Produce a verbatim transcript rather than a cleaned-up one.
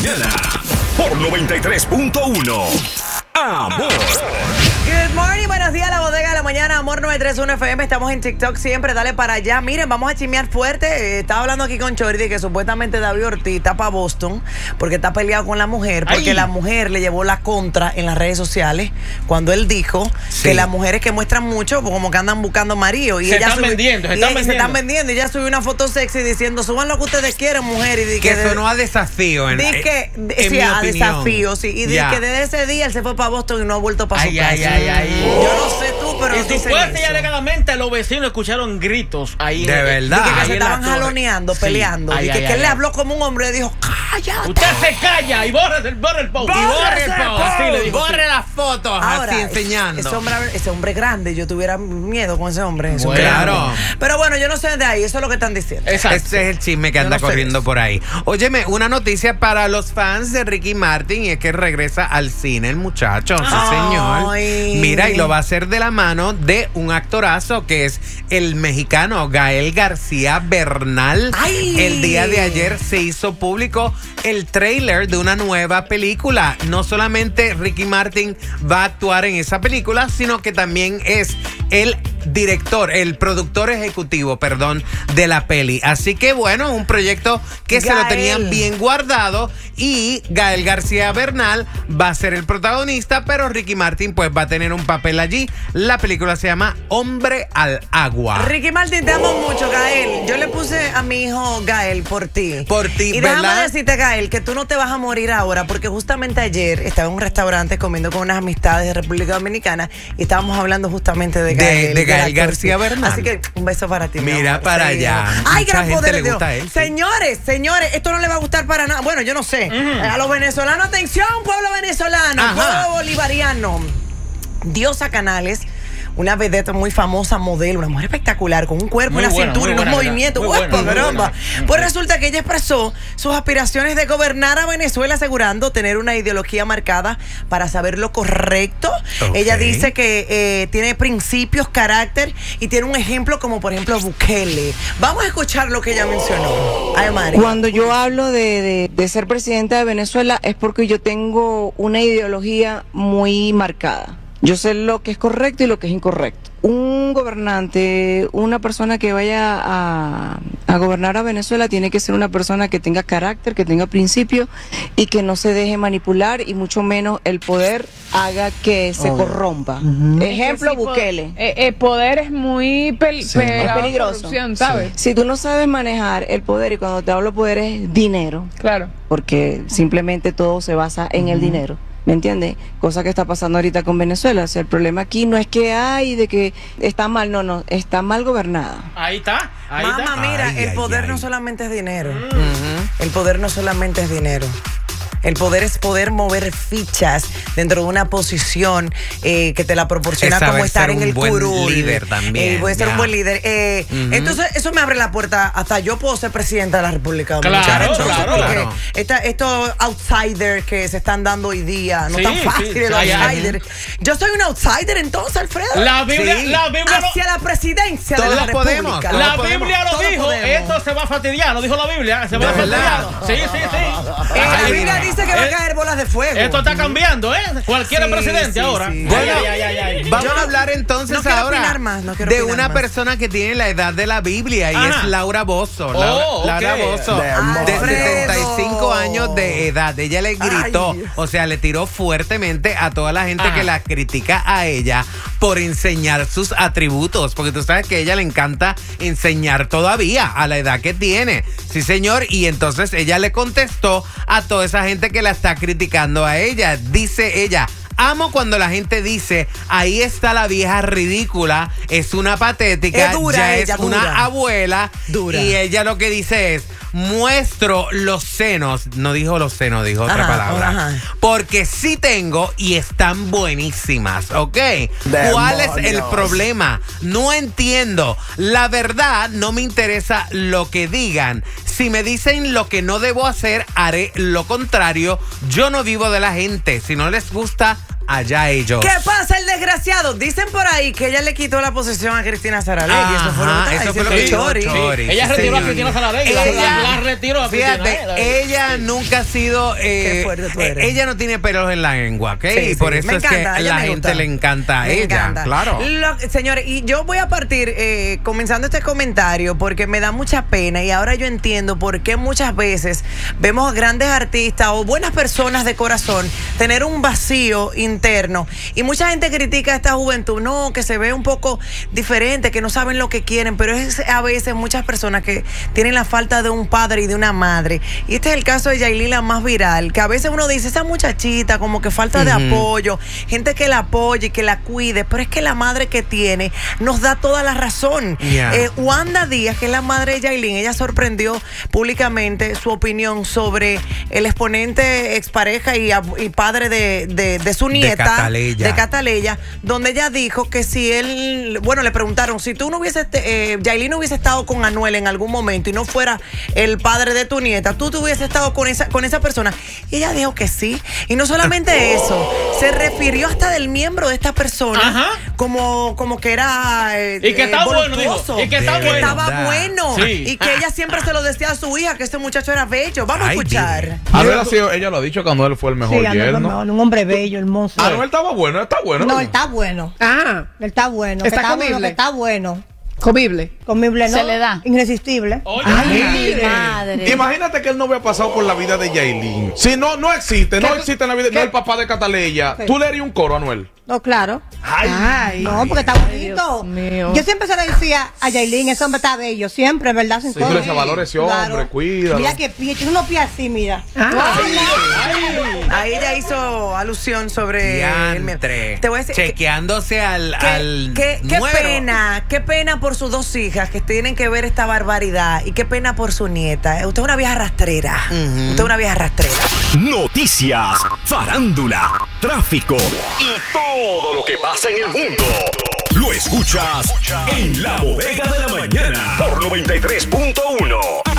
mañana. Por noventa y tres punto uno. Amor. Good morning, buenos días, la bodega de la mañana, Amor nueve tres uno F M. Estamos en TikTok siempre, dale para allá. Miren, vamos a chismear fuerte. Eh, estaba hablando aquí con Chordi que supuestamente David Ortiz está para Boston porque está peleado con la mujer, porque Ay. la mujer le llevó la contra en las redes sociales cuando él dijo sí. que las mujeres que muestran mucho, pues como que andan buscando marido. Y se ella están subió, vendiendo, se y están ella, vendiendo. Se están vendiendo. Y ella subió una foto sexy diciendo, suban lo que ustedes quieran, mujer. Y di que que sonó a desafío. En, di que, en sí, mi a opinión. desafío, sí. Y di ya. que desde ese día él se fue para Boston y no ha vuelto para su Ay, casa. ay, ay, ay. Yo no sé tú, pero y dicen supuestamente eso. y alegadamente los vecinos escucharon gritos ahí. De en, verdad. Y que, que ahí se en la estaban torre. jaloneando, Sí. peleando. Ay, y que, ay, que él ay, le ay. habló como un hombre y le dijo, cállate. Usted se calla y borre el, borre el post. Y borre el post. Así le dijo. Borre las fotos Ahora, así enseñando. Ese hombre, ese hombre grande, yo tuviera miedo con ese hombre. Ese hombre Claro. grande. Pero bueno, yo no sé de ahí, eso es lo que están diciendo. Exacto. Ese es el chisme que Yo anda no sé corriendo eso. por ahí. Óyeme, una noticia para los fans de Ricky Martin y es que regresa al cine el muchacho. Sí, señor. Ay. Mira, y lo va a hacer de la mano de un actorazo que es el mexicano Gael García Bernal. Ay. El día de ayer se hizo público el tráiler de una nueva película. No solamente Ricky Martin va a actuar en esa película, sino que también es el director, el productor ejecutivo, perdón, de la peli. Así que bueno, un proyecto que Gael. se lo tenían bien guardado y Gael García Bernal va a ser el protagonista, pero Ricky Martin pues va a tener un papel allí. La película se llama Hombre al Agua. Ricky Martin, te amo mucho, Gael. Yo le puse a mi hijo Gael por ti. Por ti, Y ¿verdad? déjame decirte, Gael, que tú no te vas a morir ahora, porque justamente ayer estaba en un restaurante comiendo con unas amistades de República Dominicana y estábamos hablando justamente de Gael. de Gael del García actor. Bernal. Así que un beso para ti. mi Mira amor. para Sí. allá. Ay, Mucha gran gente poder le de Dios. gusta a él, sí. Señores, señores, esto no le va a gustar para nada. Bueno, yo no sé. Uh-huh. A los venezolanos, atención, pueblo venezolano, Ajá. pueblo bolivariano. Diosa Canales, una vedette muy famosa, modelo, una mujer espectacular, con un cuerpo, Muy una buena, cintura y muy unos buena, movimientos. muy buena, ¡Guapa, muy caramba! buena. Pues resulta que ella expresó sus aspiraciones de gobernar a Venezuela, asegurando tener una ideología marcada para saber lo correcto. Ok. Ella dice que eh, tiene principios, carácter y tiene un ejemplo como, por ejemplo, Bukele. Vamos a escuchar lo que ella mencionó. Ay, Mari. Cuando yo hablo de, de, de ser presidenta de Venezuela es porque yo tengo una ideología muy marcada. Yo sé lo que es correcto y lo que es incorrecto. Un gobernante, una persona que vaya a, a gobernar a Venezuela tiene que ser una persona que tenga carácter, que tenga principios y que no se deje manipular y mucho menos el poder haga que se corrompa. Ejemplo, Es que sí, Bukele. po- eh, El poder es muy pel- Sí. pegado Es peligroso. a corrupción, ¿sabes? Si tú no sabes manejar el poder, y cuando te hablo poder es dinero, Claro. porque simplemente todo se basa en el dinero. ¿Me entiendes? Cosa que está pasando ahorita con Venezuela. O sea, el problema aquí no es que hay de que está mal, no, no, está mal gobernada. Ahí está. Ahí Mamá, está. mira, Ay, el ay, poder ay. no solamente es dinero. Ujú. El poder no solamente es dinero. El poder es poder mover fichas dentro de una posición eh, que te la proporciona Es saber como estar ser en un el buen curul. líder también, Eh, puede ser ya. un buen líder. Eh, Ujú. Entonces, eso me abre la puerta. Hasta yo puedo ser presidenta de la República Dominicana. Claro, Entonces, claro, porque claro. esta- estos outsiders que se están dando hoy día, no Sí, tan sí, fácil el ay, ay. outsider. Yo soy un outsider entonces, Alfredo. La Biblia, Sí. la Biblia lo- Hacia la presidencia de la Todos República. podemos, todos La podemos. Biblia lo Todos dijo, podemos. esto se va a fastidiar, lo dijo la Biblia, se va a ¿De verdad? fastidiar. Sí, sí, sí. Eh, la Ay, Biblia mira. dice que va a Eh, caer bolas de fuego. Esto está cambiando, ¿eh? Cualquiera Sí, presidente sí, ahora. sí. Bueno, Ay, ay, ay, ay. vamos Yo no- a hablar entonces no quiero ahora opinar más, no quiero de opinar una más. persona que tiene la edad de la Biblia y Ajá. es Laura Bozzo. Oh, Laura, ok. Laura Bozzo, de Alfredo. setenta y cinco años de edad. Ella le gritó, Ay. o sea, le tiró fuertemente a toda la gente Ajá. que la critica a ella por enseñar sus atributos, porque tú sabes que a ella le encanta enseñar todavía a la edad que tiene. Sí, señor, y entonces ella le contestó a toda esa gente que la está criticando a ella. Dice ella: amo cuando la gente dice, ahí está la vieja ridícula, es una patética, Es dura ya ella, es una dura. abuela. Dura. Y ella lo que dice es, muestro los senos, no dijo los senos, dijo otra Ajá, palabra, ajá. porque sí tengo y están buenísimas, ¿ok? ¿Cuál es el problema? No entiendo. La verdad, no me interesa lo que digan. Si me dicen lo que no debo hacer, haré lo contrario. Yo no vivo de la gente. Si no les gusta, allá ellos. ¿Qué pasa el desgraciado? Dicen por ahí que ella le quitó la posesión a Cristina Saralegui. Eso fue lo que, Ajá, eso fue lo diciendo que Chori. dijo Chori. Ella Sí, retiró señor. a Cristina Saralegui. La, Ella- la, la retiró a Cristina. Fíjate, eh, ella nunca ha sido. eh, Qué fuerte tú eres. Ella no tiene pelos en la lengua, ¿ok? Sí, y por sí, eso me es encanta, que ella la me gente gusta. le encanta a Me ella. encanta. Claro. Lo- señores, y yo voy a partir eh, comenzando este comentario porque me da mucha pena y ahora yo entiendo por qué muchas veces vemos a grandes artistas o buenas personas de corazón tener un vacío interno. Y mucha gente critica a esta juventud, no, que se ve un poco diferente, que no saben lo que quieren, pero es a veces muchas personas que tienen la falta de un padre y de una madre. Y este es el caso de Yailin, la más viral, que a veces uno dice, esa muchachita como que falta de apoyo, gente que la apoye y que la cuide, pero es que la madre que tiene nos da toda la razón. Yeah. Eh, Wanda Díaz, que es la madre de Yailin, ella sorprendió públicamente su opinión sobre el exponente expareja y, ab- y padre de, de- de su nieta, Cataleya. de Cataleya, donde ella dijo que si él, bueno, le preguntaron, si tú no hubieses, eh, Yailin no hubiese estado con Anuel en algún momento y no fuera el padre de tu nieta, tú te hubieses estado con esa, con esa persona. Y ella dijo que sí. Y no solamente eso, se refirió hasta del miembro de esta persona Ajá. como, como que era eh, Y que eh, está bueno, voluptuoso, dijo. Y que está que bueno. estaba ¿Verdad? bueno. Sí. Y que ella siempre se lo decía a su hija, que este muchacho era bello. Vamos Ay, a escuchar. dile. Anuel ha sido- ella lo ha dicho que Anuel fue el mejor Sí, Anuel yerno. Romeo, un hombre bello, hermoso. Anuel estaba bueno, está bueno. No, él está bueno. Ah, Él está bueno. Está que está bueno, comible. que está bueno. comible. Comible, ¿no? Se le da. Irresistible. Oye, Ay, mi madre. Imagínate que él no hubiera pasado por la vida de Yailin. Si no, no existe, no ¿Qué- existe en la vida, qué- no el papá de Cataleya. Sí. Tú le harías un coro a Anuel. No, claro. Ay. No, porque está bonito. Dios mío. Yo siempre se lo decía a Yailin, ese hombre está bello, siempre, ¿verdad? Sin Sí, pero se valora ese hombre, cuídalo. Mira que pie, tiene unos pies así, mira. Ah. Ahí ella hizo alusión sobre el miembro. Diantre. Te voy a decir que- Chequeándose al, Qué, al qué- qué nuero. pena, qué pena por sus dos hijas que tienen que ver esta barbaridad y qué pena por su nieta. Usted es una vieja rastrera. Usted es una vieja rastrera. Noticias, farándula, tráfico y todo lo que pasa en el mundo. Lo escuchas en la bodega de la mañana por noventa y tres punto uno.